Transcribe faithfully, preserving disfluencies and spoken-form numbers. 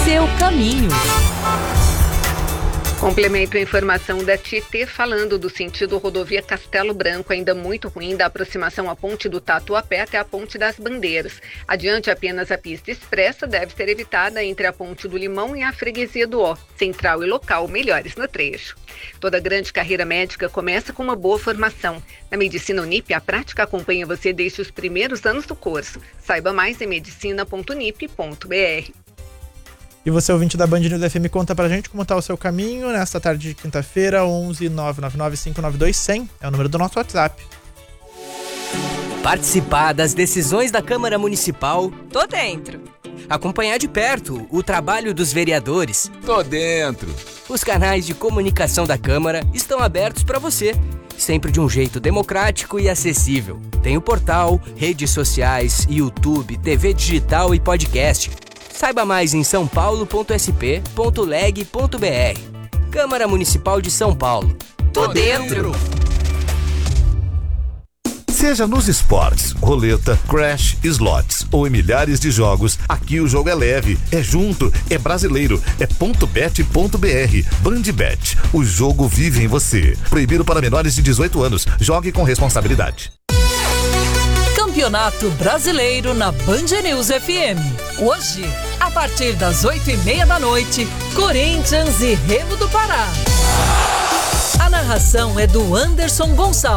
seu caminho. Complemento a informação da Tietê falando do sentido rodovia Castelo Branco, ainda muito ruim da aproximação à ponte do Tatuapé até a ponte das Bandeiras. Adiante, apenas a pista expressa deve ser evitada entre a ponte do Limão e a freguesia do Ó. Central e local, melhores no trecho. Toda grande carreira médica começa com uma boa formação. Na Medicina Unip, a prática acompanha você desde os primeiros anos do curso. Saiba mais em medicina ponto unip ponto b r. E você, ouvinte da Band News F M, conta pra gente como tá o seu caminho nesta tarde de quinta-feira. Onze nove nove nove cinco nove dois zero zero é o número do nosso WhatsApp. Participar das decisões da Câmara Municipal? Tô dentro. Acompanhar de perto o trabalho dos vereadores? Tô dentro. Os canais de comunicação da Câmara estão abertos para você, sempre de um jeito democrático e acessível. Tem o portal, redes sociais, YouTube, T V digital e podcast. Saiba mais em são paulo ponto s p ponto leg ponto b r. Câmara Municipal de São Paulo. Tô dentro! Seja nos esportes, roleta, crash, slots ou em milhares de jogos, aqui o jogo é leve, é junto, é brasileiro, é ponto bet ponto b r. Bandbet, o jogo vive em você. Proibido para menores de dezoito anos. Jogue com responsabilidade. Campeonato Brasileiro na Band News F M. Hoje, a partir das oito e meia da noite, Corinthians e Remo do Pará. A narração é do Anderson Gonçalves.